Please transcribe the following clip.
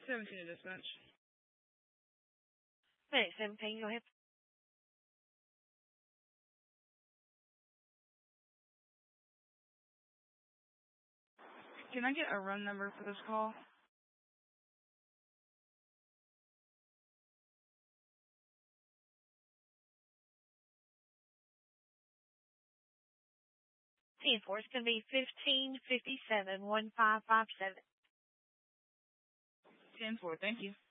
17 to dispatch. Minute 17, go ahead. Can I get a run number for this call? It's going to be 1557-1557. 10-4, thank you.